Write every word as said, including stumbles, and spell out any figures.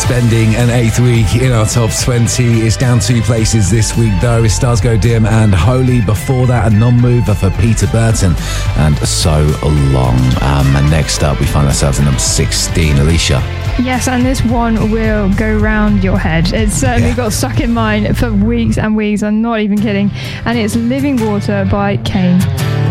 spending an eighth week in our top twenty. It's down two places this week though. It's Stars Go Dim and Holy. Before that, a non-mover for Peter Burton and So Long. Um, and next up, we find ourselves in number sixteen. Alicia. Yes, and this one will go round your head. It's certainly yeah. got stuck in mine for weeks and weeks. I'm not even kidding. And it's Living Water by Kane.